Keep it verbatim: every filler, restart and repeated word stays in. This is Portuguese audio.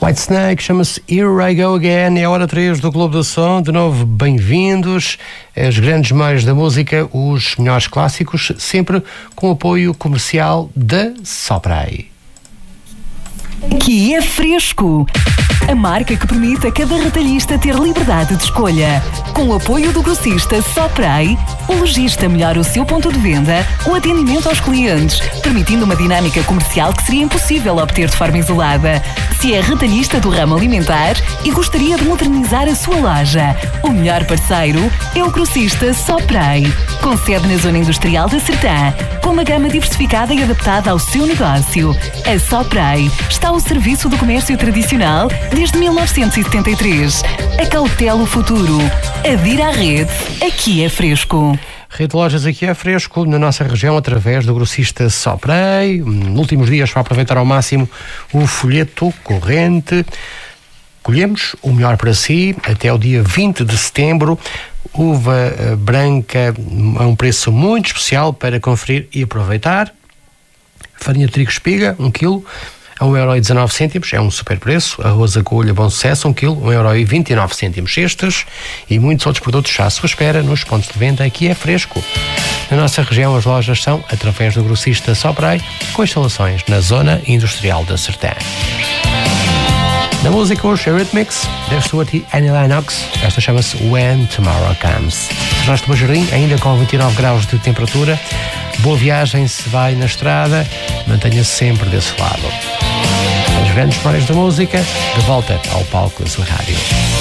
Whitesnake, chama-se Here I Go Again, é a hora três do Clube do Som. De novo, bem-vindos. As grandes meios da música, os melhores clássicos, sempre com apoio comercial da Sopray. Que é fresco! A marca que permite a cada retalhista ter liberdade de escolha. Com o apoio do grossista Sopray, o lojista melhora o seu ponto de venda, o atendimento aos clientes, permitindo uma dinâmica comercial que seria impossível obter de forma isolada. Se é retalhista do ramo alimentar e gostaria de modernizar a sua loja, o melhor parceiro é o grossista Sopray, com sede na zona industrial da Sertã, com uma gama diversificada e adaptada ao seu negócio. A Sopray está ao serviço do comércio tradicional desde mil novecentos e setenta e três. Acautela o futuro. Adira à rede. Aqui é fresco. Rede de lojas Aqui é Fresco, na nossa região, através do grossista Sopray. Nos últimos dias, para aproveitar ao máximo o folheto corrente. Colhemos o melhor para si até o dia vinte de setembro. Uva branca a um preço muito especial para conferir e aproveitar. Farinha de trigo espiga, um quilo, a um euro e dezanove cêntimos, é um super preço. Arroz agulha Bom Sucesso, um quilo, um euro e vinte e nove cêntimos. Estes e muitos outros produtos já à sua espera nos pontos de venda Aqui é Fresco. Na nossa região, as lojas são através do grossista Sopray, com instalações na zona industrial da Sertã. Na música hoje, Eurythmics, Dave Stewart e Annie Lennox. Esta chama-se When Tomorrow Comes. Resto do Jardim, ainda com vinte e nove graus de temperatura. Boa viagem se vai na estrada, mantenha-se sempre desse lado. As grandes memórias da música, de volta ao palco da sua rádio.